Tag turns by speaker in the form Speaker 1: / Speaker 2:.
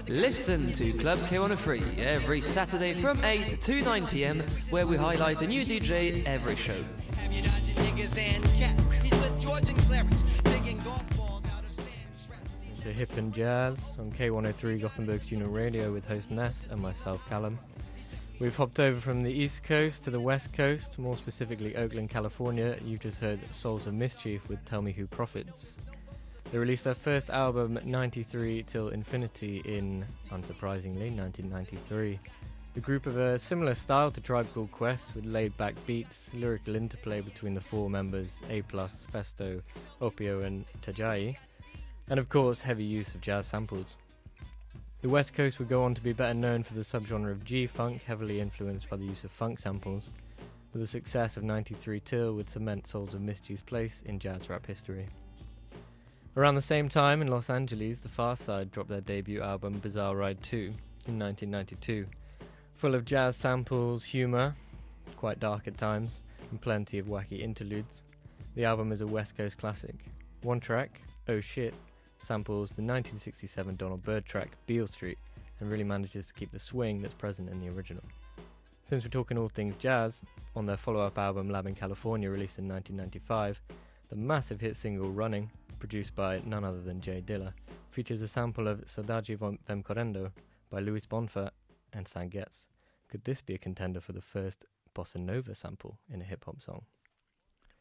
Speaker 1: Listen to Club K103 every Saturday from 8 to 9 p.m, where we highlight a new DJ every show.
Speaker 2: Have you dodging niggas and cats? He's with George and Clarence, digging golf balls out of sand traps.
Speaker 3: To Hip and Jazz on K103 Gothenburg Student Radio with host Ness and myself, Callum. We've hopped over from the East Coast to the West Coast, more specifically Oakland, California. You've just heard Souls of Mischief with Tell Me Who Profits. They released their first album, 93 Till Infinity, in, unsurprisingly, 1993. The group of a similar style to Tribe Called Quest, with laid-back beats, lyrical interplay between the four members, A+, Festo, Opio and Tajai, and of course heavy use of jazz samples. The West Coast would go on to be better known for the subgenre of G-Funk, heavily influenced by the use of funk samples, but the success of 93 Till would cement Souls of Mischief's place in jazz rap history. Around the same time in Los Angeles, the Far Side dropped their debut album Bizarre Ride 2 in 1992, full of jazz samples, humour, quite dark at times, and plenty of wacky interludes. The album is a West Coast classic. One track, Oh Shit, samples the 1967 Donald Byrd track Beale Street and really manages to keep the swing that's present in the original. Since we're talking all things jazz, on their follow-up album Lab in California, released in 1995, the massive hit single Running, produced by none other than Jay Dilla, features a sample of Saudade Vem Correndo by Luis Bonfa and Sam Getz. Could this be a contender for the first bossa nova sample in a hip-hop song?